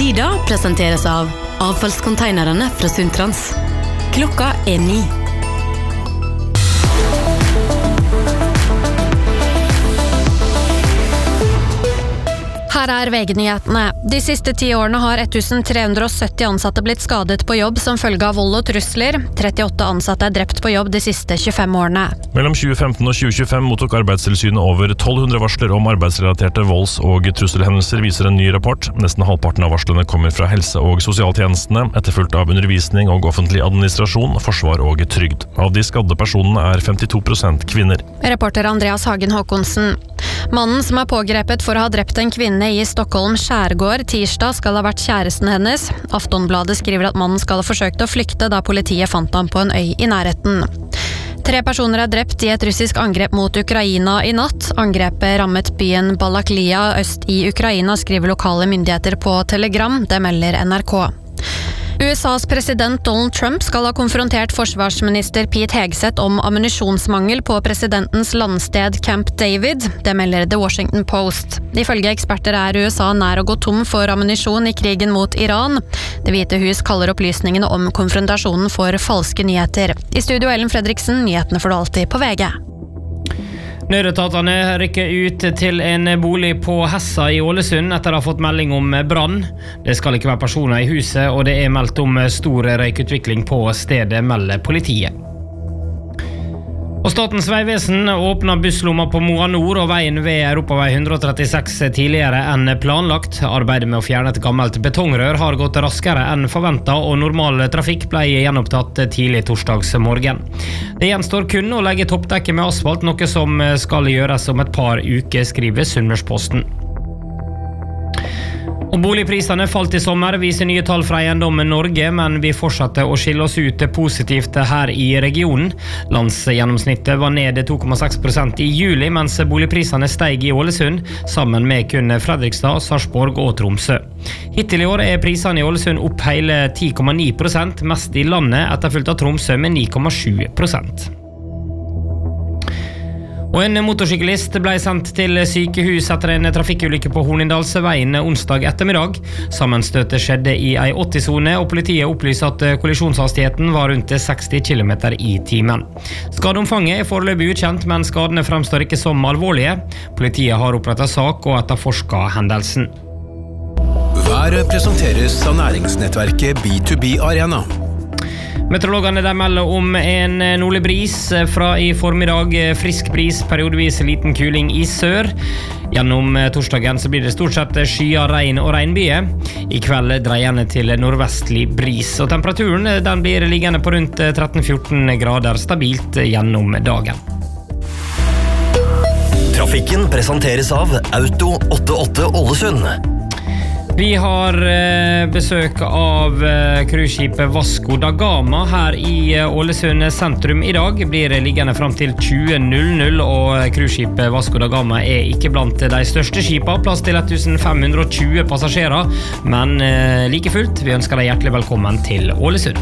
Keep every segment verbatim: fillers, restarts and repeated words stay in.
Nyda presenteres av avfallskonteinerne fra Sundtrans. Klokka er ni. Her er V G-nyhetene. De siste ti årene har tretten hundre sytti ansatte blitt skadet på jobb som følge av vold og trusler. trettiåtte ansatte er drept på jobb de siste tjuefem årene. Mellom tjue femten og tjue tjuefem mottok Arbeidstilsynet over tolv hundre varsler om arbeidsrelaterte volds- og trusselhendelser, viser en ny rapport. Nesten halvparten av varslene kommer fra helse- og sosialtjenestene, etterfulgt av undervisning og offentlig administrasjon, forsvar og trygd. Av de skadde personene er femtito prosent kvinner. Reporter Andreas Hagen Håkonsen. Mannen som er pågrepet for å ha drept en kvinne i Stockholm skjærgård tirsdag skal ha vært kjæresten hennes. Aftonbladet skriver at mannen skal ha forsøkt å flykte da politiet fant ham på en øy i nærheten. Tre personer er drept i et russisk angrep mot Ukraina i natt. Angrepet rammet byen Balaklia øst i Ukraina, skriver lokale myndigheter på Telegram. Det melder N R K. U S A's president Donald Trump skal ha konfrontert forsvarsminister Pete Hegseth om ammunisjonsmangel på presidentens landsted Camp David. Det melder The Washington Post. Ifølge eksperter er U S A nær å gå tom for ammunisjon i krigen mot Iran. Det hvite hus kaller opplysningene om konfrontasjonen for falske nyheter. I studio Ellen Fredriksen, nyhetene får du alltid på V G. Nødetatene rykker ut til en bolig på Hessa i Ålesund etter å ha fått melding om brann. Det skal ikke være personer i huset, og det er meldt om stor røykutvikling på stedet, melder politiet. Og Statens vegvesen åpner busslomma på Moa Nord og veien ved Europavei ett trettiseks tidligere enn planlagt. Arbeidet med å fjerne et gammelt betongrør har gått raskere enn forventet, og normal trafikk ble gjenopptatt tidlig torsdags morgen. Det gjenstår kun å legge toppdekke med asfalt, noe som skal gjøres om et par uker, skriver Sunnmørsposten. Og boligprisene falt i sommer, viser nye tall fra Eiendommen Norge, men vi fortsatte å skille oss ut positivt her i regionen. Landsgjennomsnittet var ned to komma seks prosent i juli, mens boligprisene steg i Ålesund, sammen med kun Fredrikstad, Sarpsborg og Tromsø. Hittil i år er prisene i Ålesund opp hele ti komma ni prosent, mest i landet, etterfulgt av Tromsø med ni komma sju prosent. Og en motorsyklist ble sendt til sykehus etter en trafikkulykke på Hornindalsveien onsdag ettermiddag. Sammenstøtet skjedde i ei åtti-sone, og politiet opplyser at kollisjonshastigheten var rundt seksti kilometer i timen. Skadeomfanget er foreløpig ukjent, men skadene fremstår ikke som alvorlige. Politiet har opprettet sak og etterforsket hendelsen. Været presenteres av næringsnettverket B to B Arena. Meteorologene der melder om en nordlig bris fra i formiddag, frisk bris, periodevis liten kuling i sør. Gjennom torsdagen så blir det stort sett skyer, regn og regnbyer. I kveld dreiende til nordvestlig bris, og temperaturen den blir liggende på rundt tretten til fjorten grader stabilt gjennom dagen. Trafikken presenteres av Auto åttiåtte Ålesund. Vi har besøk av cruiseskipet Vasco da Gama her i Ålesund sentrum i dag. Blir liggende frem til tjue null null, og cruiseskipet Vasco da Gama er ikke blant de største skipene. Plass til fem hundre og tjue passasjerer, men like fullt, vi ønsker deg hjertelig velkommen til Ålesund.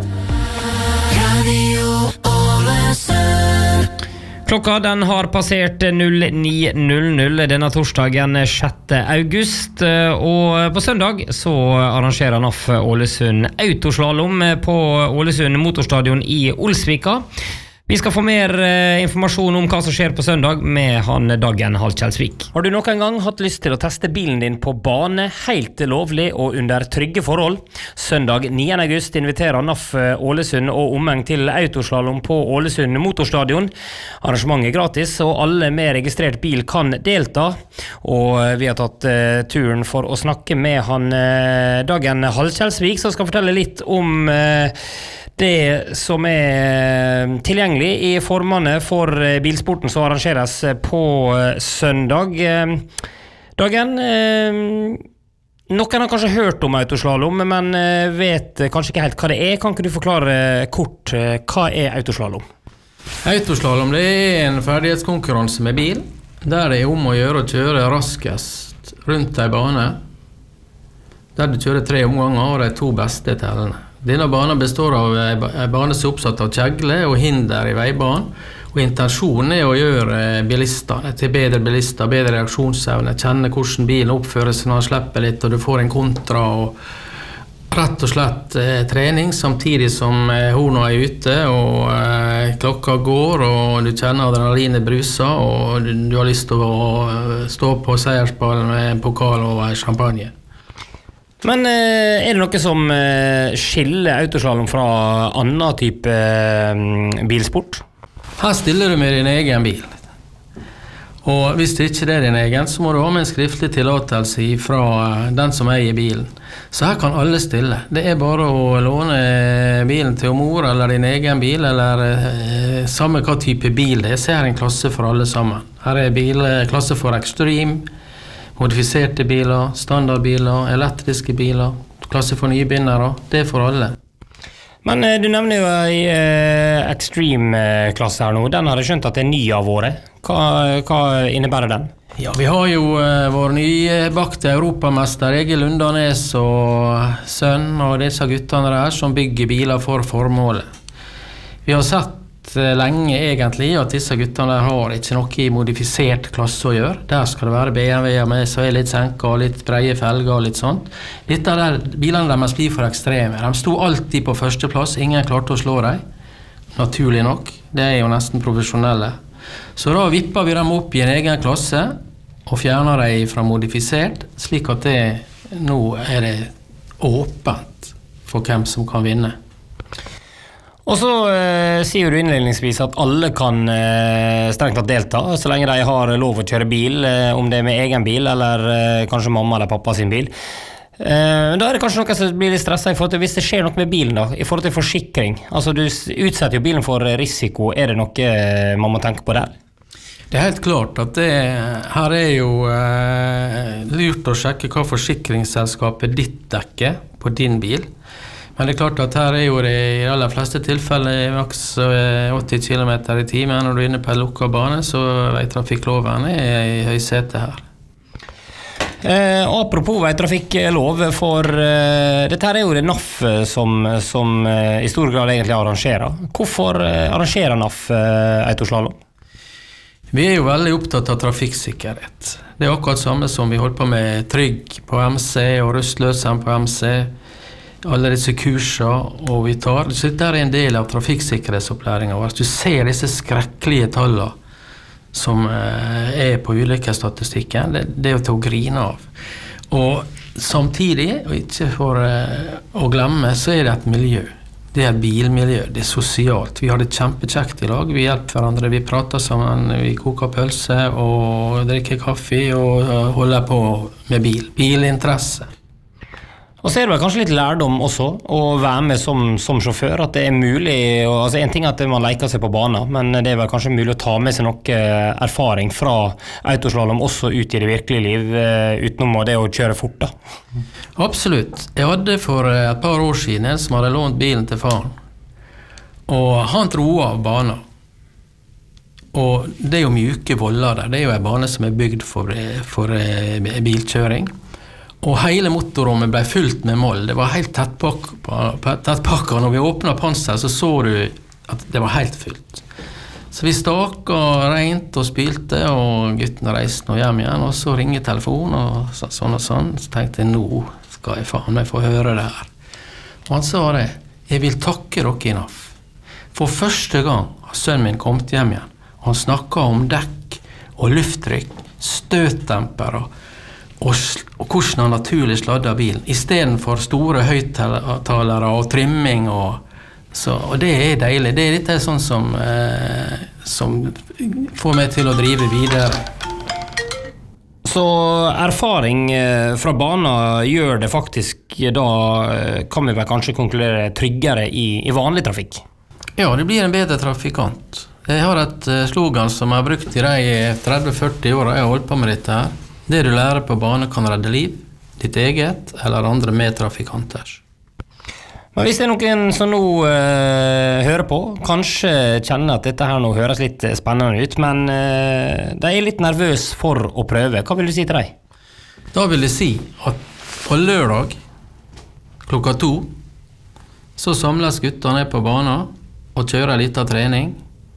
Klokka den har passert null ni null null denne torsdagen sjette august, og på søndag så arrangerer N A F Ålesund autoslalom på Ålesund motorstadion i Olsvika. Vi skal få mer eh, informasjon om hva som skjer på søndag med han Dagen Halkjelsvik. Har du noen gang hatt lyst til å teste bilen din på bane, helt lovlig og under trygge forhold? Søndag niende august inviterer N A F Ålesund og omheng til autoslalom på Ålesund motorstadion. Arrangementet er gratis, og alle med registrert bil kan delta. Og vi har tatt eh, turen for å snakke med han eh, Dagen Halkjelsvik, som skal fortelle litt om eh, det som er tilgjengelig i formene for bilsporten som arrangeres på søndag. Dagen, noen har kanskje hørt om autoslalom, men vet kanskje ikke helt hva det er. Kan ikke du forklare kort, hva er autoslalom? Autoslalom det er en ferdighetskonkurranse med bil, der det er om å gjøre å kjøre raskest rundt en bane, der du kjører tre omganger og de to beste tellene. Denne banen består av en bane som er oppsatt av kjegle og hinder i veibanen, og Og intensjonen er å gjøre bilistene til bedre bilister, bedre reaksjonsevne, kjenne hvordan bilen oppfører seg når han slipper litt, og du får en kontra, og rett og slett eh, trening, samtidig som eh, horna er ute, og eh, klokka går, og du kjenner adrenalinet bruser, og du, du har lyst til å uh, stå på seierspallen med en pokal og en champagne. Men eh, er det noe som eh, skiller autoslalom fra annen type eh, bilsport? Her stiller du med din egen bil. Og hvis det ikke er din egen, så må du ha med en skriftlig tillatelse fra den som eier bilen. Så her kan alle stille. Det er bare å låne bilen til mor, eller din egen bil, eller eh, samme hva type bil det er. Så er det en klasse for alle sammen. Her er bil, klasse for Extreme, modifiserte biler, standardbiler, elektriske biler, klasse for nybegynnere. Det er for alle. Men eh, du nevner jo en eh, Extreme-klasse her nå. Den har jeg skjønt at det er ny av året. Hva, hva innebærer den? Ja, vi har jo eh, vår nybakte europamester Egil Lundanes og sønn og disse guttene der som bygger biler for formålet. Vi har sett lenge egentlig at disse guttene der har ikke noe i modifisert klasse å gjøre. Der skal det være B M W med så er litt senka og litt breie felger og litt sånt. Dette der, bilene deres blir for ekstreme. De sto alltid på første plass, ingen klarte å slå dem. Naturlig nok, det er jo nesten profesjonelle. Så da vipper vi dem opp i en egen klasse og fjerner dem fra modifisert, slik at det, nå er det åpent for hvem som kan vinne. Og så eh, sier du innledningsvis at alle kan eh, strengt tatt delta, så lenge de har lov å kjøre bil, eh, om det er med egen bil, eller eh, kanskje mamma eller pappa sin bil. Eh, da er det kanskje noe som blir litt stresset i forhold til hvis det skjer noe med bilen da, i forhold til forsikring. Altså du utsetter jo bilen for risiko, er det noe eh, man må tenke på der? Det er helt klart at det her er jo eh, lurt å sjekke hva forsikringsselskapet ditt dekker på din bil. Men det er klart at her er jo det i de aller fleste tilfeller maks åtti kilometer i timen. Når du er inne på en lukket bane, så veitrafikkloven er i høysetet her. Eh, apropos veitrafikklov, for eh, dette her er jo det N A F som, som eh, i stor grad egentlig arrangerer. Hvorfor eh, arrangerer N A F eh, autoslalom? Vi er jo veldig opptatt av trafikksikkerhet. Det er akkurat samme som vi holder på med Trygg på M C og Rustløsen på M C. Alle disse kurser og vi tar. Så dette er en del av trafikksikkerhetsopplæringen vår. Du ser disse skrekkelige tallene som eh, er på ulykkesstatistikken. Det, det er jo til å grine av. Og samtidig, og ikke for eh, å glemme, så er det et miljø. Det er et bilmiljø, det er sosialt. Vi har det kjempekjekt i lag, vi hjelper hverandre, vi prater sammen, vi koker pølse og drikker kaffe og holder på med bil. Bilinteresse. Og så er det vel kanskje litt lærdom også å være med som, som sjåfør, at det er mulig, og, altså en ting er at man leker seg på banen, men det er vel kanskje mulig å ta med seg noe erfaring fra autoslalom også ut i det virkelige liv, utenom det å kjøre fort da. Absolutt. Jeg hadde for et par år siden en som hadde lånt bilen til faren, og han dro av banen. Og det er jo mjuke voller der, det er jo en bane som er bygd for, for bilkjøring. Og hele motorrommet ble fullt med moll. Det var helt tettpakket. Når vi åpnet panser, så så du at det var helt fullt. Så vi staket rent og spilte, og guttene reiste nå hjem igjen, og så ringte telefonen, og så, sånn og sånn. Så tenkte jeg, nå skal jeg faen meg få høre det her. Og han sa det, jeg vil takke dere i N A F. For første gang har sønnen min kommet hjem igjen, og han snakket om dekk og lufttrykk, støtdempere, Og, og hvordan han naturlig sladder bilen, i stedet for store høyttalere og trimming. Og, så, og det er deilig. Det er litt sånn som, eh, som får meg til å drive videre. Så erfaring fra banen gjør det faktisk, da kan vi vel kanskje konkludere tryggere i, i vanlig trafikk? Ja, det blir en bedre trafikant. Jeg har et slogan som jeg har brukt i de tretti førti årene jeg har holdt på med dette her. Det du lærer på bane kan redde liv, ditt eget eller andre medtrafikanters. Men hvis det er noen som nå uh, hører på, kanskje kjenner at dette her nå høres litt spennende ut, men uh, de er litt nervøs for å prøve. Hva vil du si til deg? Da vil jeg si at på lørdag klokka to så samles guttene på banen og kjører litt av trening.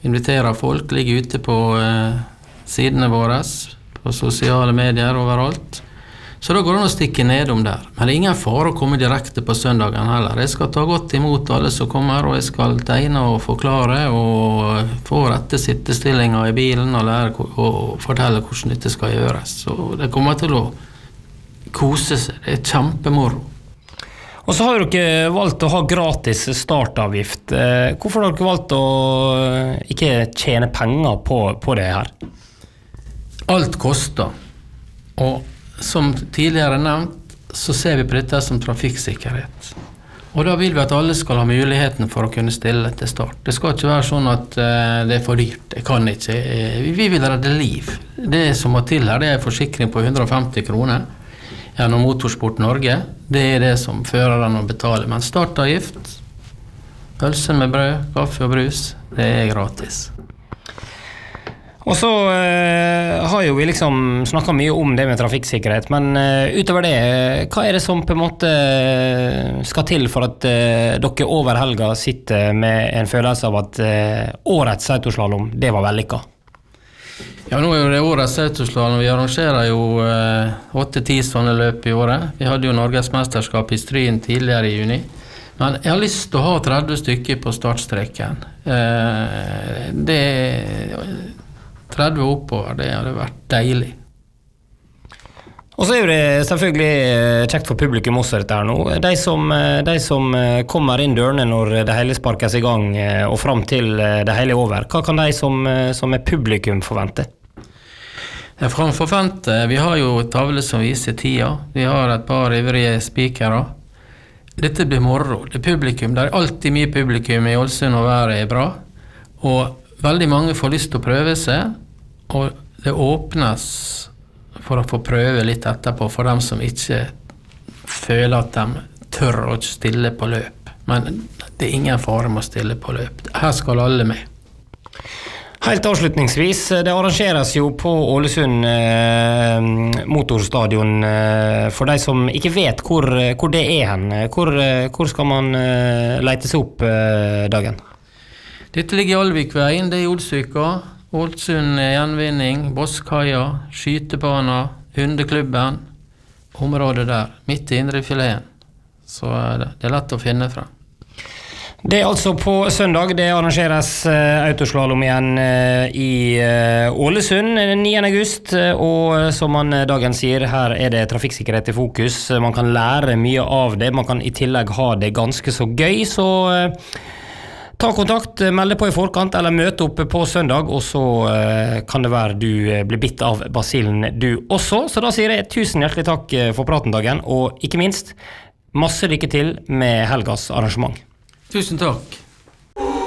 inviterer folk, ligger ute på eh, sidene våre, på sosiale medier overalt. Så da går det an å stikke nedom der. Men det er ingen fare å komme direkte på søndagen heller. Jeg skal ta godt imot alle som kommer, og jeg skal tegne og forklare, og få rette sittestillinger i bilen, og lære og fortelle hvordan dette skal gjøres. Så det kommer til å kose seg. Det er kjempemoro. Og så har dere valgt å ha gratis startavgift. Hvorfor har dere valgt å ikke tjene penger på, på det her? Alt koster. Og som tidligere nevnt, så ser vi på dette som trafikksikkerhet. Og da vil vi at alle skal ha muligheten for å kunne stille til start. Det skal ikke være sånn at uh, det er for dyrt. Jeg kan ikke. Vi vil redde liv. Det som må til her, det er en forsikring på hundre og femti kroner gjennom Motorsport Norge. Det er det som føreren må betale. Men startavgift, pølse med brød, kaffe og brus, det er gratis. Og så uh, har jo vi liksom snakket mye om det med trafikksikkerhet, men uh, utover det, hva er det som på en måte skal til for at uh, dere over helga sitter med en følelse av at uh, årets autoslalom, det var vellykket? Ja, nå er jo det årets autoslalom. Vi arrangerer jo åtte-ti uh, sånne løp i året. Vi hadde jo Norgesmesterskap i Stryn tidligere i juni. Men jeg har lyst til å ha tretti stykker på startstreken. Uh, det tretti oppover, det hadde vært deilig. Og så er det selvfølgelig kjekt for publikum også dette her nå. De som, de som kommer inn dørene når det hele sparkes i gang og frem til det hele er over, hva kan de som, som er publikum forvente? Jeg kan forvente, vi har jo tavle som viser tida, vi har et par ivrige spikere. Dette blir moro, det er publikum, det er alltid mye publikum i Ålesund og været er bra, og veldig mange får lyst til å prøve seg, og det åpnes for å få prøve litt etterpå for dem som ikke føler at de tør å stille på løp. Men det er ingen fare med å stille på løp. Her skal alle med. Helt avslutningsvis, det arrangeres jo på Ålesund eh, motorstadion. Eh, for de som ikke vet hvor, hvor det er hen, hvor, hvor skal man eh, lete seg opp eh, dagen? Dette ligger i Alvikveien, det er i Olsvika. Ålesund gjenvinning, Bosskaia, skytebana, hundeklubben, området der, midt i indrefileten. Så det, det er lett å finne fra. Det er altså på søndag, det arrangeres uh, autoslalom igjen uh, i uh, Ålesund niende august, og som man dagen sier, her er det trafikksikkerhet i fokus. Man kan lære mye av det, man kan i tillegg ha det ganske så gøy, så uh, ta kontakt, meld deg på i forkant, eller møte opp på søndag, og så uh, kan det være du blir bitt av basillen du også. Så da sier jeg tusen hjertelig takk for praten dagen, og ikke minst, masse lykke til med helgas arrangement. Tusen takk.